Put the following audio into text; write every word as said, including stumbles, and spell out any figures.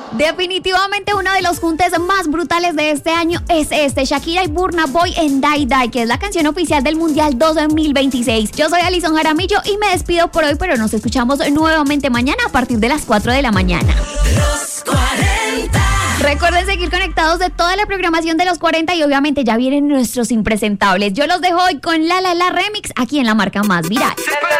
Definitivamente uno de los juntes más brutales de este año es este, Shakira y Burna Boy en Die Die, que es la canción oficial del Mundial dos mil veintiséis. Yo soy Alison Jaramillo y me despido por hoy, pero nos escuchamos nuevamente mañana a partir de las cuatro de la mañana. Los cuarenta. Recuerden seguir conectados de toda la programación de los cuarenta y obviamente ya vienen nuestros impresentables. Yo los dejo hoy con La La La Remix aquí en la marca más viral.